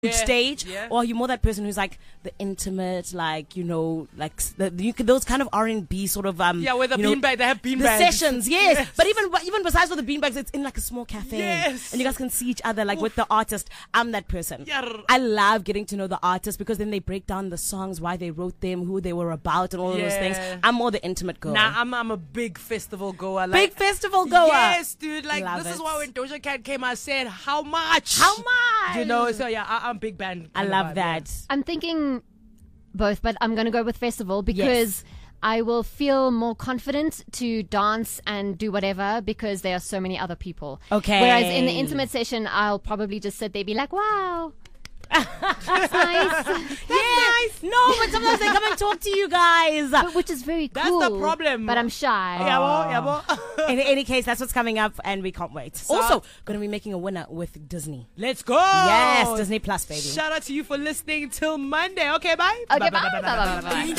stage, or are you more that person who's like the intimate, like those kind of R&B sort of where the beanbag, they have beanbags, the sessions, yes. But even besides with the beanbags, it's in like a small cafe, and you guys can see each other like with the artist. I'm that person. I love getting to know the artist because then they break down the songs, why they wrote them, who they were about, and all of those things. I'm more the intimate girl. Nah, I'm a big festival goer. Big festival goer. Yes, dude. Like this is why when Doja Cat came, I said, how much? How much? You know. So yeah, I'm big band. I love that. Yeah. I'm thinking both, but I'm going to go with festival because I will feel more confident to dance and do whatever because there are so many other people. Okay. Whereas in the intimate session, I'll probably just sit there, be like, wow. That's nice. That's nice. No, but sometimes they come and talk to you guys, which is very cool. That's the problem. But I'm shy. In any case, that's what's coming up, and we can't wait. Also, going to be making a winner with Disney. Let's go. Yes, Disney Plus, baby. Shout out to you for listening till Monday. Okay, bye. Okay, bye.